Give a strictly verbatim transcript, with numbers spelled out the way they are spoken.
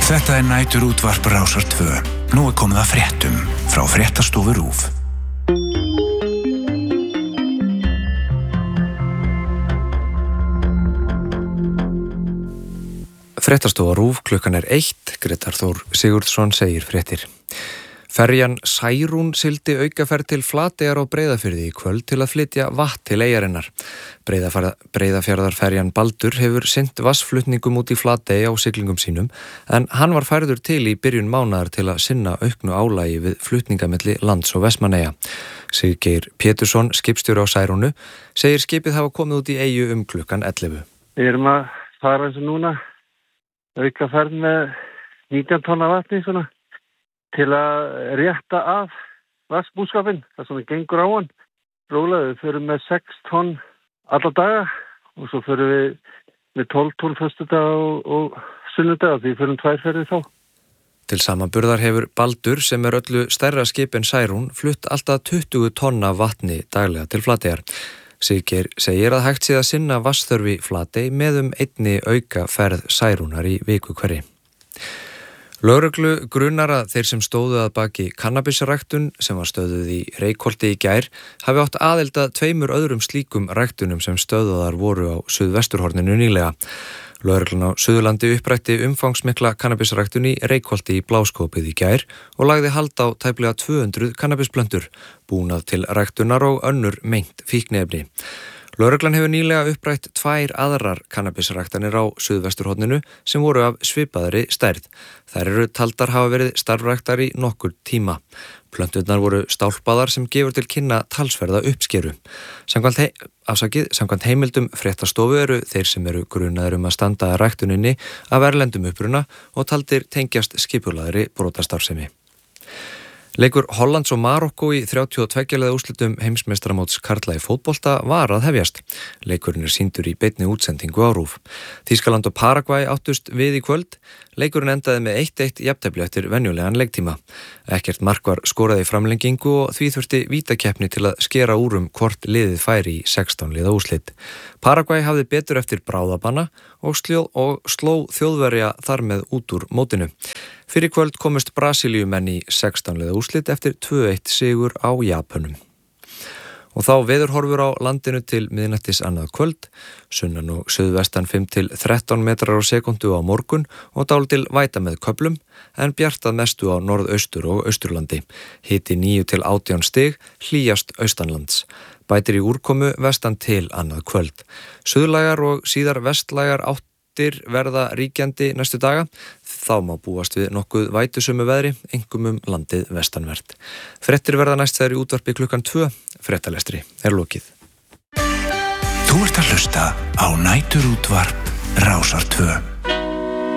Þetta er næturútvarp Rásar tvö. Nú er komið að fréttum frá Fréttastofu RÚV. Fréttastofa RÚV, klukkan er eitt, Grétar Þór Sigurðsson segir fréttir. Ferjan Særún sigldi aukaferð til Flateyjar á Breiðafirði í kvöld til að flytja vatn til eyjarinnar. Breiðafjarðarferjan Baldur hefur sinnt vatnsflutningum út í Flatey á siglingum sínum, en hann var færður til í byrjun mánaðar til að sinna auknu álagi við flutningamelli lands og Vestmannaeyja. Siggeir Pétursson, skipstjóri á Særúnu, segir skipið hafa komið út í eyju um klukkan ellefu. Við erum að fara eins og núna aukaferð með nítján tonna vatni svona, til að rétta af vaskbúskapinn, það sem gengur á hann. Rólega, við förum með sex tonn alla daga og svo förum við með tólf tonn föstudag og, og sunnudag, því förum tvær ferðir þá. Til samanburðar hefur Baldur, sem er öllu stærra skip en Særún, flutt alltaf tuttugu tonna vatni daglega til Flateyjar. Siggeir segir að hægt sé að sinna vatnsþörfi Flatey með um einni auka ferð Særúnar í viku hverri. Lögreglu grunar að þeir sem stóðu að baki kannabisræktun sem var stöðuð í Reykholti í gær hafi átt aðild að tveimur öðrum slíkum ræktunum sem stöðuðar voru á suðvesturhorninu nýlega. Lögreglan á Suðurlandi upprætti umfangsmikla kannabisræktun í Reykholti í Bláskópið í gær og lagði hald á tæplega tvö hundruð kannabisplöntur, búnað til ræktunar og önnur meint fíkniefni. Lögreglan hefur nýlega upprætt tvær aðrar kannabisræktanir á suðvesturhorninu sem voru af svipaðri stærð. Þær eru taldar hafa verið starfræktar í nokkur tíma. Plönturnar voru stálpaðar sem gefur til kynna talsverða uppskeru. Samkvæmt, hei, afsakið, samkvæmt heimildum Fréttastofu eru þeir sem eru grunaðir um að standa að ræktuninni af erlendum uppruna og taldir tengjast skipulaðri brotastarfsemi. Leikur Hollands og Marokkó í þrjátíu og tveggja liða úrslitum heimsmeistaramóts karla í fótbolta var að hefjast. Leikurinn er sýndur í beinni útsendingu á RÚV. Þýskaland og Paragvæ áttust við í kvöld. Leikurinn endaði með eitt eitt jafntefli eftir venjulegan leiktíma. Ekkert mark var skorað í framlengingu og því þurfti vítakeppni til að skera úr um hvort liðið færi í sextán liða úrslit. Paragvæ hafði betur eftir bráðabanna og, og sló Þjóðverja þar með út úr mótinu. Fyrir kvöld komust Brasilíumenn í sextán liða úrslit eftir tvö eitt sigur á Japanum. Og þá veðurhorfur á landinu til miðnættis annað kvöld, sunnan og suðvestan fimm til þrettán metrar á sekundu á morgun og dálítil væta með köflum, en bjartað mestu á norðaustur og austurlandi. Hiti níu til átján stig, hlýjast austanlands. Bætir í úrkomu vestan til annað kvöld. Suðlægar og síðar vestlægar áttir verða ríkjandi næstu daga. Þá má búast við nokkuð vætusömu veðri, einkum um landið vestanvert. Fréttir verða næst þegar í útvarpi klukkan tvö. Fréttalestri er lokið. Þú ert að hlusta á næturútvarp Rásar tvö.